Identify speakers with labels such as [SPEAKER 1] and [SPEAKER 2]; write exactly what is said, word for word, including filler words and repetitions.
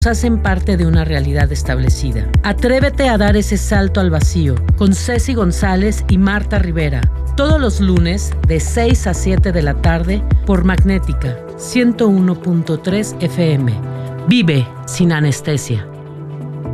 [SPEAKER 1] hacen parte de una realidad establecida. Atrévete a dar ese salto al vacío con Ceci González y Marta Rivera. Todos los lunes de seis a siete de la tarde por Magnética ciento uno punto tres F M. Vive sin anestesia.